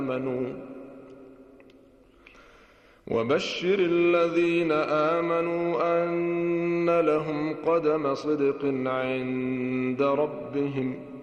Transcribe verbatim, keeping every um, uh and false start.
آمنوا وبشر الذين آمنوا أن لهم قدم صدق عند ربهم